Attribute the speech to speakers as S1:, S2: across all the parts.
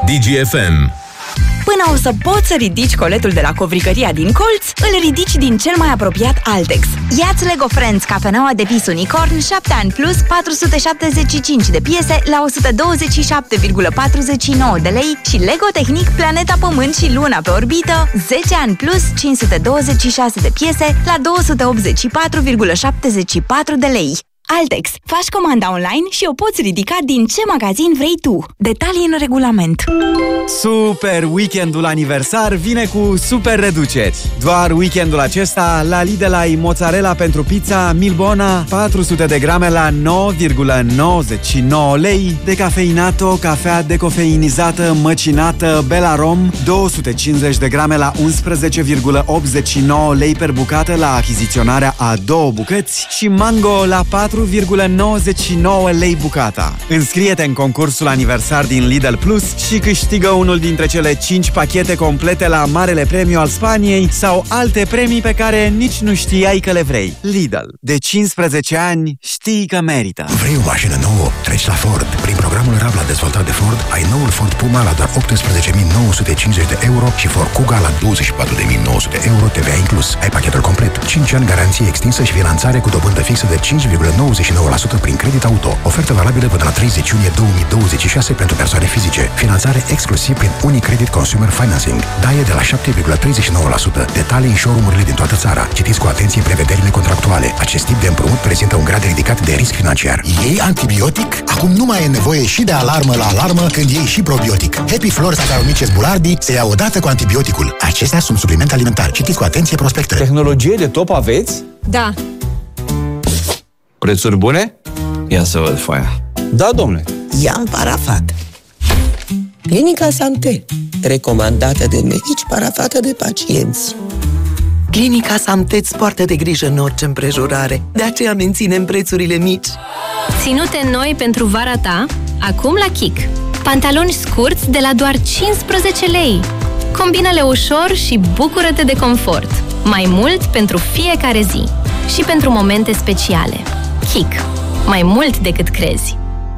S1: DGFM.
S2: Până o să poți să ridici coletul de la covricăria din colț, îl ridici din cel mai apropiat Altex. Ia-ți Lego Friends cafeneaua de vis Unicorn 7 ani plus 475 de piese la 127,49 de lei și Lego Technic Planeta Pământ și Luna pe orbită 10 ani plus 526 de piese la 284,74 de lei. Altex. Faci comanda online și o poți ridica din ce magazin vrei tu. Detalii în regulament.
S3: Super! Weekendul aniversar vine cu super reduceri. Doar weekendul acesta, la Lidl ai mozzarella pentru pizza Milbona 400 de grame la 9,99 lei, decafeinato, cafea decofeinizată măcinată Belarom 250 de grame la 11,89 lei per bucată la achiziționarea a 2 bucăți și mango la 4,99 lei bucata. Înscrie-te în concursul aniversar din Lidl Plus și câștigă unul dintre cele 5 pachete complete la Marele Premiu al Spaniei sau alte premii pe care nici nu știai că le vrei. Lidl. De 15 ani știi că merită.
S4: Vrei o mașină nouă? Treci la Ford. Prin programul Rabla dezvoltat de Ford, ai noul Ford Puma la doar 18.950 de euro și Ford Kuga la 24.900 euro TVA inclus. Ai pachetul complet, 5 ani garanție extinsă și finanțare cu dobândă fixă de 5,99% prin credit auto. Ofertă valabilă până la 30 iunie 2026 pentru persoane fizice. Finanțare exclusiv prin Unicredit Consumer Financing. Daie de la 7,39%. Detalii în showroom-urile din toată țara. Citiți cu atenție prevederile contractuale. Acest tip de împrumut prezintă un grad ridicat de risc financiar.
S5: Iei antibiotic? Acum nu mai e nevoie și de alarmă la alarmă când iei și probiotic. Happy Flora Saccharomyces boulardii se ia odată cu antibioticul. Acestea sunt suplimente alimentare. Citiți cu atenție prospectele.
S6: Tehnologie de top aveți?
S7: Da.
S6: Prețuri bune? Ia să văd foaia. Da, domnule.
S8: I-am parafat. Clinica Santé, recomandată de medici, parafată de pacienți. Clinica Santé îți poartă de grijă în orice împrejurare. De aceea menținem prețurile mici.
S9: Ținute noi pentru vara ta, acum la Kik. Pantaloni scurți de la doar 15 lei. Combină-le ușor și bucură-te de confort. Mai mult pentru fiecare zi. Și pentru momente speciale. Kik. Mai mult decât crezi.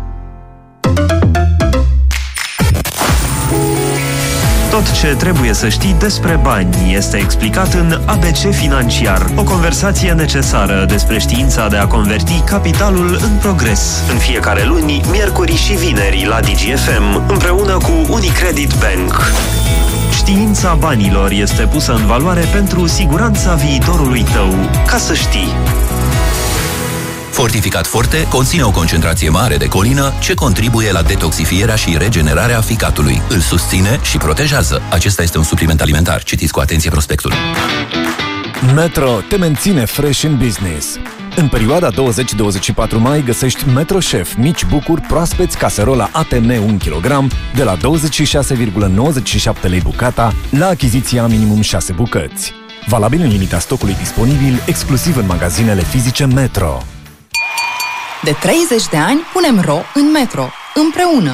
S10: Tot ce trebuie să știi despre bani este explicat în ABC Financiar. O conversație necesară despre știința de a converti capitalul în progres. În fiecare luni, miercuri și vineri la DGFM, împreună cu Unicredit Bank. Știința banilor este pusă în valoare pentru siguranța viitorului tău. Ca să știi.
S11: Fortificat Forte conține o concentrație mare de colină ce contribuie la detoxifierea și regenerarea ficatului. Îl susține și protejează. Acesta este un supliment alimentar. Citiți cu atenție prospectul.
S12: Metro te menține fresh in business. În perioada 20-24 mai găsești Metro Chef mici bucuri proaspeți caserola ATM 1 kg de la 26,97 lei bucata la achiziția minimum 6 bucăți. Valabil în limita stocului disponibil, exclusiv în magazinele fizice Metro.
S7: De 30 de ani punem ro în Metro. Împreună.